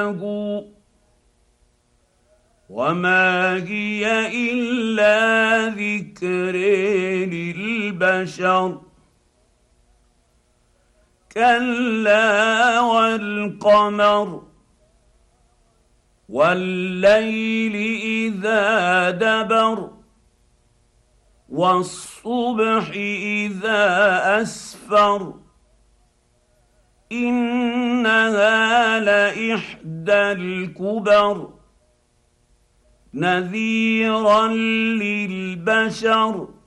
وما هي الا ذكر للبشر كلا والقمر والليل اذا دبر والصبح اذا اسفر انها لاحدى الكبر نذيرا للبشر